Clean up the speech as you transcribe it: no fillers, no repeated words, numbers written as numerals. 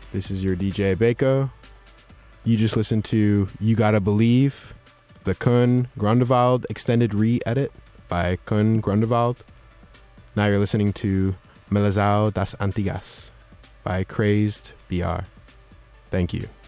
This is your DJ Beko. You just listened to You Gotta Believe, the Koen Grondewald extended re-edit by Koen Grondewald. Now you're listening to Melazao das Antigas by Crazed BR. Thank you.